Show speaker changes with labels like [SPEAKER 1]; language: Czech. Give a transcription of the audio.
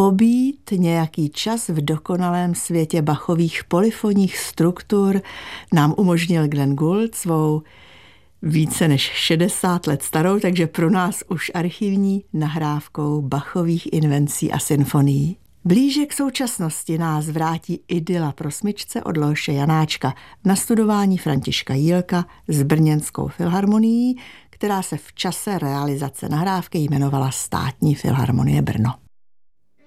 [SPEAKER 1] pobít nějaký čas v dokonalém světě Bachových polyfonních struktur nám umožnil Glenn Gould svou více než 60 let starou, takže pro nás už archivní nahrávkou Bachových invencí a symfonií. Blíže k současnosti nás vrátí idyla pro smyčce od Leoše Janáčka na studování Františka Jílka s Brněnskou filharmonií, která se v čase realizace nahrávky jmenovala Státní filharmonie Brno.